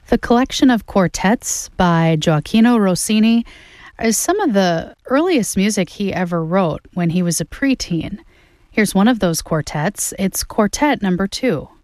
The collection of quartets by Gioacchino Rossini is some of the earliest music he ever wrote when he was a preteen. Here's one of those quartets. It's Quartet number 2.